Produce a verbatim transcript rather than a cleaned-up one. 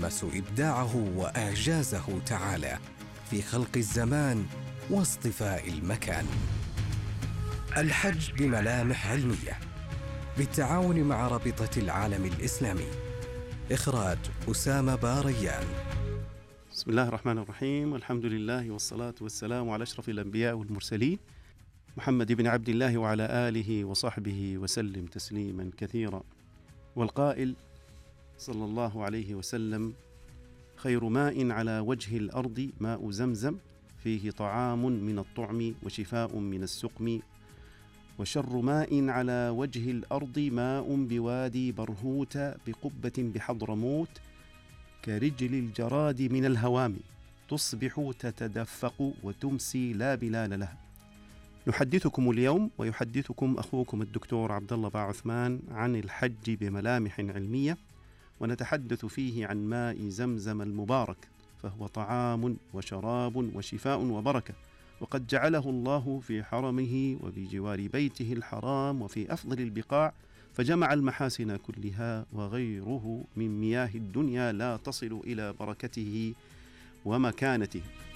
نلمس إبداعه وإعجازه تعالى في خلق الزمان واصطفاء المكان. الحج بملامح علمية، بالتعاون مع رابطة العالم الإسلامي. إخراج أسامة باريان. بسم الله الرحمن الرحيم، والحمد لله والصلاة والسلام على أشرف الأنبياء والمرسلين محمد بن عبد الله وعلى آله وصحبه وسلم تسليما كثيرا. والقائل صلى الله عليه وسلم: خير ماء على وجه الأرض ماء زمزم، فيه طعام من الطعم وشفاء من السقم. وشر ماء على وجه الأرض ماء بوادي برهوت بقبة بحضرموت، كرجل الجراد من الهوام، تصبح تتدفق وتمسي لا بلال لها. نحدثكم اليوم ويحدثكم أخوكم الدكتور عبد الله باعثمان عن الحج بملامح علمية، ونتحدث فيه عن ماء زمزم المبارك، فهو طعام وشراب وشفاء وبركة، وقد جعله الله في حرمه وبجوار بيته الحرام وفي أفضل البقاع، فجمع المحاسن كلها، وغيره من مياه الدنيا لا تصل إلى بركته ومكانته.